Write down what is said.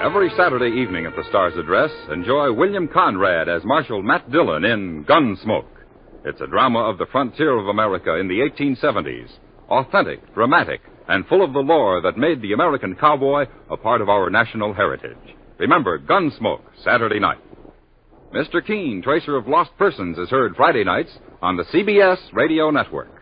Every Saturday evening at the Star's Address, enjoy William Conrad as Marshal Matt Dillon in Gunsmoke. It's a drama of the frontier of America in the 1870s. Authentic, dramatic, and full of the lore that made the American cowboy a part of our national heritage. Remember, Gunsmoke, Saturday night. Mr. Keene, Tracer of Lost Persons, is heard Friday nights on the CBS Radio Network.